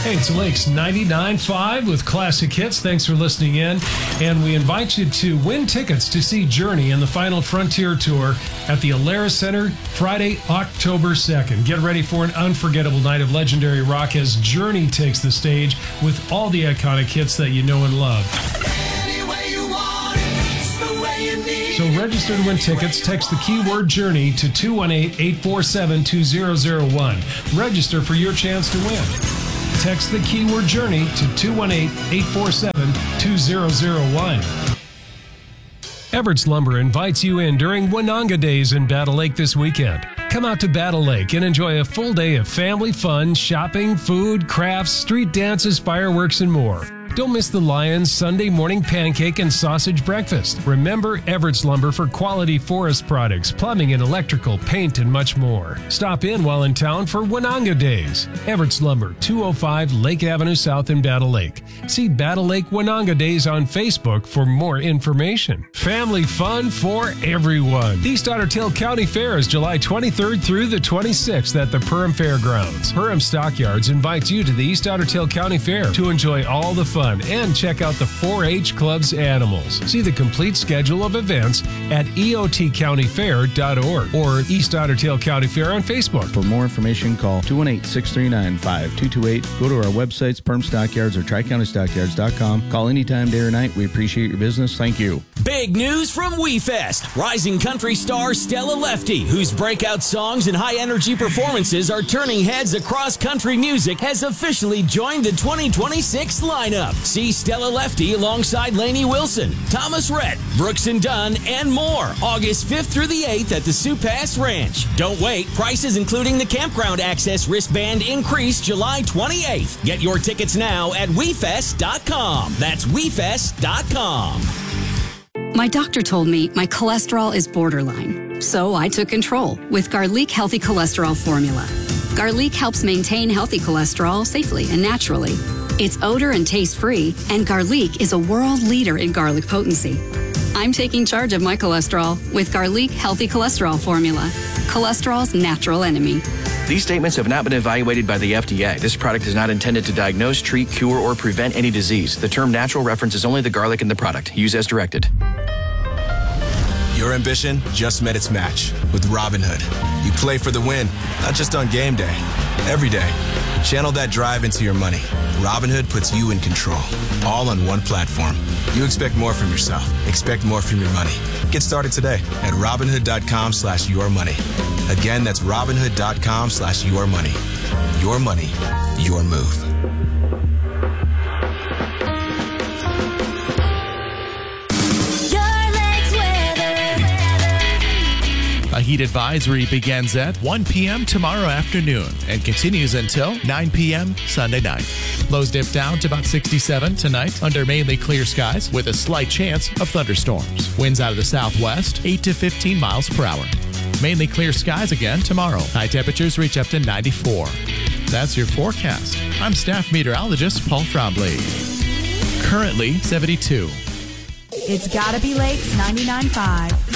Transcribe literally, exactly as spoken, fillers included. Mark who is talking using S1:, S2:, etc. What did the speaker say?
S1: Hey, it's Lakes ninety-nine point five with classic hits. Thanks for listening in. And we invite you to win tickets to see Journey in the Final Frontier Tour at the Alara Center Friday, October second. Get ready for an unforgettable night of legendary rock as Journey takes the stage with all the iconic hits that you know and love. So register to win tickets. Text the keyword Journey to two one eight, eight four seven, two zero zero one. Register for your chance to win. Text the keyword Journey to two one eight, eight four seven, two zero zero one. Everett's Lumber invites you in during Winanga Days in Battle Lake this weekend. Come out to Battle Lake and enjoy a full day of family fun, shopping, food, crafts, street dances, fireworks, and more. Don't miss the Lions Sunday morning pancake and sausage breakfast. Remember Everett's Lumber for quality forest products, plumbing and electrical, paint, and much more. Stop in while in town for Winanga Days. Everett's Lumber, two oh five Lake Avenue South in Battle Lake. See Battle Lake Winanga Days on Facebook for more information. Family fun for everyone. The East Otter Tail County Fair is July twenty-third through the twenty-sixth at the Perham Fairgrounds. Perham Stockyards invites you to the East Otter Tail County Fair to enjoy all the fun and check out the four H Club's animals. See the complete schedule of events at E O T county fair dot org or East Otter Tail County Fair on Facebook.
S2: For more information, call two one eight, six three nine, five two two eight. Go to our websites, Perm Stockyards or tri county stockyards dot com. Call anytime, day or night. We appreciate your business. Thank you.
S3: Big news from WeFest. Rising country star Stella Lefty, whose breakout songs and high-energy performances are turning heads across country music, has officially joined the twenty twenty-six lineup. See Stella Lefty alongside Lainey Wilson, Thomas Rhett, Brooks and Dunn, and more, August fifth through the eighth at the Sioux Pass Ranch. Don't wait. Prices including the campground access wristband increase July twenty-eighth. Get your tickets now at we fest dot com. That's we fest dot com.
S4: My doctor told me my cholesterol is borderline, so I took control with Garlic Healthy Cholesterol Formula. Garlic helps maintain healthy cholesterol safely and naturally. It's odor and taste-free, and Garlic is a world leader in garlic potency. I'm taking charge of my cholesterol with Garlic Healthy Cholesterol Formula, cholesterol's natural enemy.
S5: These statements have not been evaluated by the F D A. This product is not intended to diagnose, treat, cure, or prevent any disease. The term natural references only the garlic in the product. Use as directed.
S6: Your ambition just met its match with Robinhood. You play for the win, not just on game day, every day. Channel that drive into your money. Robinhood puts you in control, all on one platform. You expect more from yourself. Expect more from your money. Get started today at Robinhood dot com slash your money. Again, that's Robinhood dot com slash your money. Your money, your move.
S7: A heat advisory begins at one p.m. tomorrow afternoon and continues until nine p.m. Sunday night. Lows dip down to about sixty-seven tonight under mainly clear skies with a slight chance of thunderstorms. Winds out of the southwest, eight to fifteen miles per hour. Mainly clear skies again tomorrow. High temperatures reach up to ninety-four. That's your forecast. I'm staff meteorologist Paul Trombley. Currently seventy-two.
S8: It's gotta be Lakes ninety-nine point five.